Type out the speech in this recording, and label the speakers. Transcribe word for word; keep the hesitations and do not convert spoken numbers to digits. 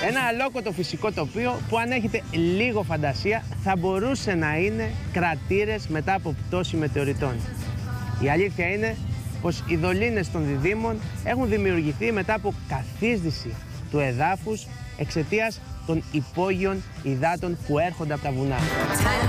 Speaker 1: Ένα αλόκοτο φυσικό τοπίο που, αν έχετε λίγο φαντασία, θα μπορούσε να είναι κρατήρες μετά από πτώση μετεωριτών. Η αλήθεια είναι πως οι δολίνες των διδήμων έχουν δημιουργηθεί μετά από καθίσδυση του εδάφους εξαιτίας των υπόγειων υδάτων που έρχονται από τα βουνά.